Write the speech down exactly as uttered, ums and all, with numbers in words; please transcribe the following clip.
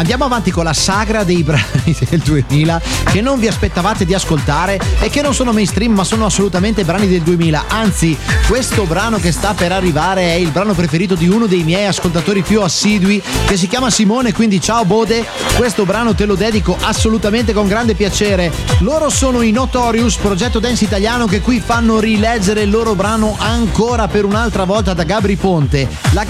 Andiamo avanti con la sagra dei brani del duemila che non vi aspettavate di ascoltare e che non sono mainstream ma sono assolutamente brani del duemila. Anzi, questo brano che sta per arrivare è il brano preferito di uno dei miei ascoltatori più assidui, che si chiama Simone, quindi ciao Bode, questo brano te lo dedico assolutamente con grande piacere. Loro sono i Notorious, progetto dance italiano che qui fanno rileggere il loro brano ancora per un'altra volta da Gabri Ponte. La